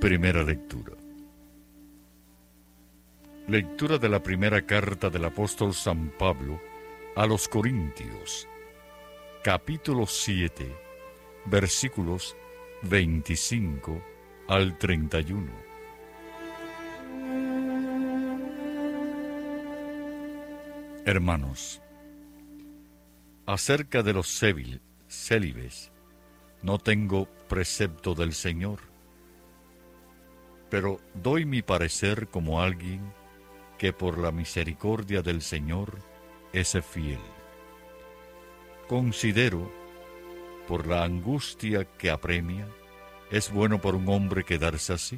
Primera lectura. Lectura de la primera carta del apóstol San Pablo a los Corintios, capítulo 7, versículos 25 al 31. Hermanos, acerca de los célibes, no tengo precepto del Señor, pero doy mi parecer como alguien que por la misericordia del Señor es fiel. Considero, por la angustia que apremia, es bueno por un hombre quedarse así.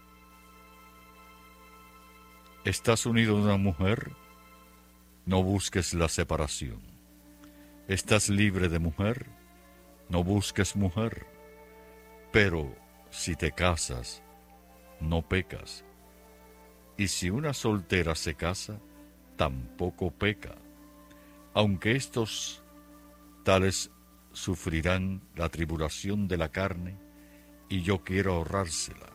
¿Estás unido a una mujer? No busques la separación. ¿Estás libre de mujer? No busques mujer. Pero si te casas, no pecas. Y si una soltera se casa, tampoco peca, aunque estos tales sufrirán la tribulación de la carne, y yo quiero ahorrársela.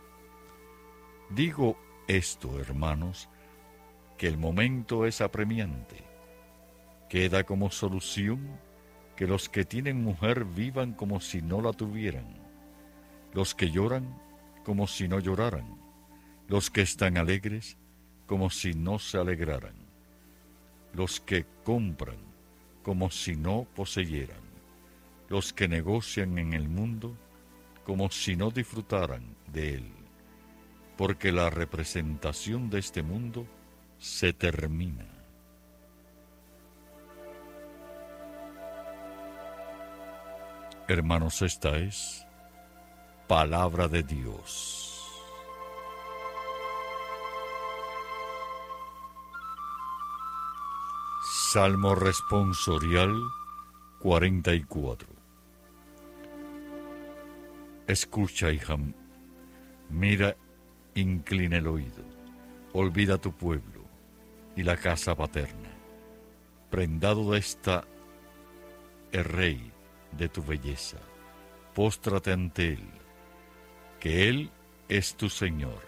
Digo esto, hermanos, que el momento es apremiante. Queda como solución que los que tienen mujer vivan como si no la tuvieran, los que lloran como si no lloraran, los que están alegres como si no se alegraran, los que compran como si no poseyeran, los que negocian en el mundo como si no disfrutaran de él, porque la representación de este mundo se termina. Hermanos, esta es palabra de Dios. Salmo responsorial 44. Escucha, hija, mira, inclina el oído, olvida tu pueblo y la casa paterna. Prendado está el rey de tu belleza, póstrate ante él, que él es tu Señor.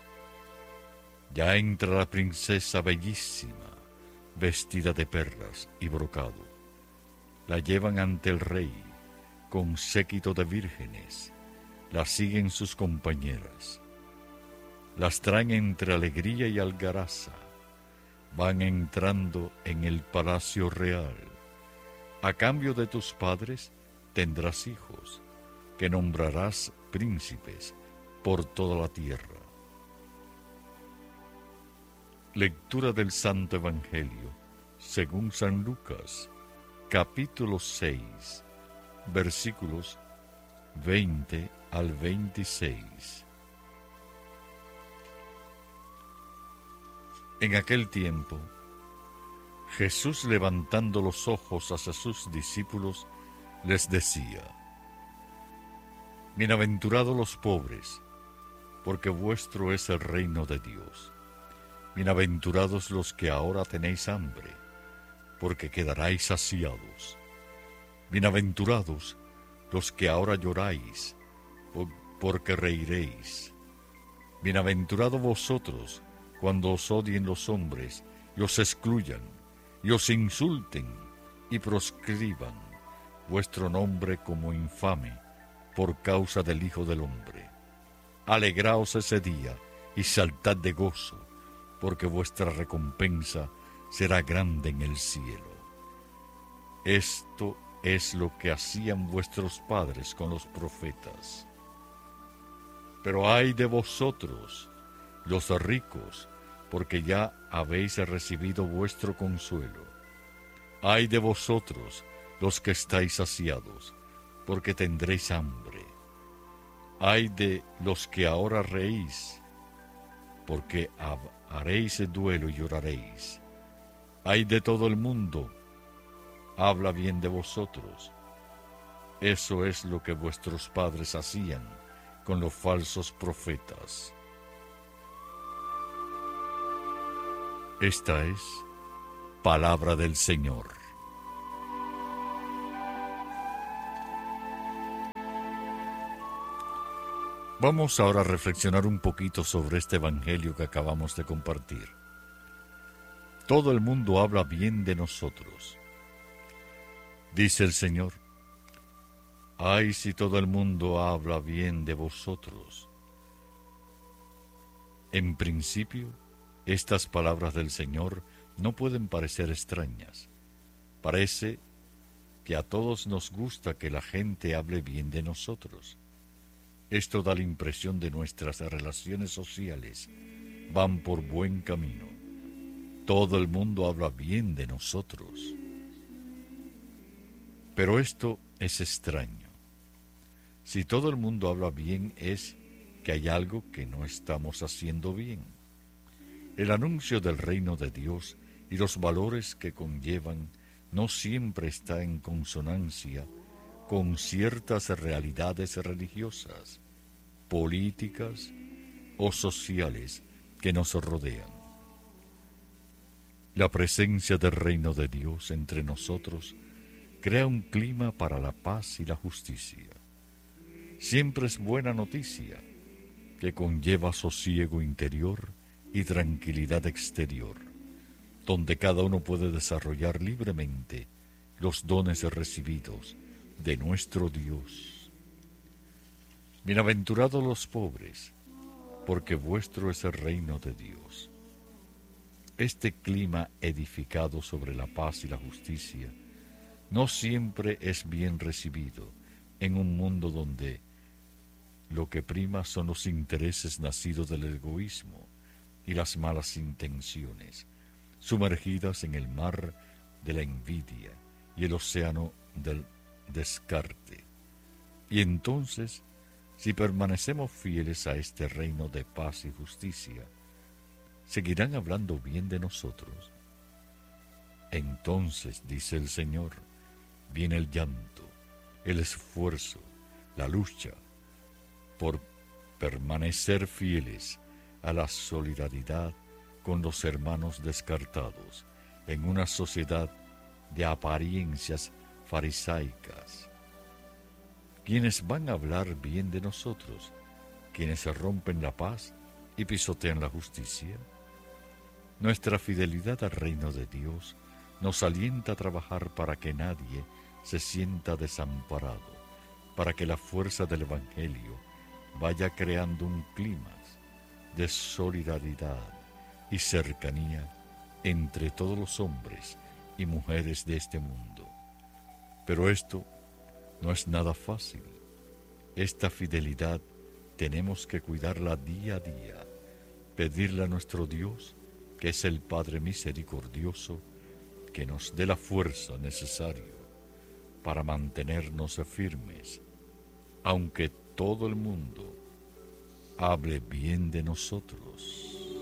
Ya entra la princesa bellísima, vestida de perlas y brocado. La llevan ante el rey, con séquito de vírgenes, la siguen sus compañeras. Las traen entre alegría y algaraza, van entrando en el palacio real. A cambio de tus padres tendrás hijos, que nombrarás príncipes por toda la tierra. Lectura del Santo Evangelio según San Lucas, capítulo 6, versículos 20 al 26. En aquel tiempo, Jesús, levantando los ojos hacia sus discípulos, les decía: Bienaventurados los pobres, porque vuestro es el reino de Dios. Bienaventurados los que ahora tenéis hambre, porque quedaréis saciados. Bienaventurados los que ahora lloráis, porque reiréis. Bienaventurados vosotros cuando os odien los hombres y os excluyan, y os insulten y proscriban vuestro nombre como infame por causa del Hijo del Hombre. Alegraos ese día y saltad de gozo, porque vuestra recompensa será grande en el cielo. Esto es lo que hacían vuestros padres con los profetas. Pero ay de vosotros, los ricos, porque ya habéis recibido vuestro consuelo. Ay de vosotros, los que estáis saciados, porque tendréis hambre. Ay de los que ahora reís, porque haréis duelo y lloraréis. Ay de todo el mundo, habla bien de vosotros. Eso es lo que vuestros padres hacían con los falsos profetas. Esta es palabra del Señor. Vamos ahora a reflexionar un poquito sobre este evangelio que acabamos de compartir. Todo el mundo habla bien de nosotros. Dice el Señor: ay, si todo el mundo habla bien de vosotros. En principio, estas palabras del Señor no pueden parecer extrañas. Parece que a todos nos gusta que la gente hable bien de nosotros. Esto da la impresión de nuestras relaciones sociales van por buen camino. Todo el mundo habla bien de nosotros. Pero esto es extraño. Si todo el mundo habla bien, es que hay algo que no estamos haciendo bien. El anuncio del reino de Dios y los valores que conllevan no siempre está en consonancia con ciertas realidades religiosas, políticas o sociales que nos rodean. La presencia del reino de Dios entre nosotros crea un clima para la paz y la justicia. Siempre es buena noticia que conlleva sosiego interior y tranquilidad exterior, donde cada uno puede desarrollar libremente los dones recibidos de nuestro Dios. Bienaventurados los pobres, porque vuestro es el reino de Dios. Este clima edificado sobre la paz y la justicia no siempre es bien recibido en un mundo donde lo que prima son los intereses nacidos del egoísmo y las malas intenciones, sumergidas en el mar de la envidia y el océano del descarte. Y entonces, si permanecemos fieles a este reino de paz y justicia, ¿seguirán hablando bien de nosotros? Entonces, dice el Señor, viene el llanto, el esfuerzo, la lucha por permanecer fieles a la solidaridad con los hermanos descartados en una sociedad de apariencias farisaicas. ¿Quiénes van a hablar bien de nosotros? ¿Quiénes rompen la paz y pisotean la justicia? Nuestra fidelidad al reino de Dios nos alienta a trabajar para que nadie se sienta desamparado, para que la fuerza del Evangelio vaya creando un clima de solidaridad y cercanía entre todos los hombres y mujeres de este mundo. Pero esto no es nada fácil. Esta fidelidad tenemos que cuidarla día a día, pedirle a nuestro Dios, que es el Padre misericordioso, que nos dé la fuerza necesaria para mantenernos firmes, aunque todo el mundo hable bien de nosotros.